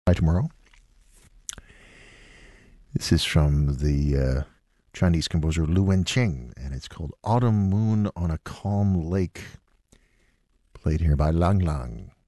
By tomorrow. This is from the Chinese composer Lu Wenqing, and it's called Autumn Moon on a Calm Lake, played here by Lang Lang.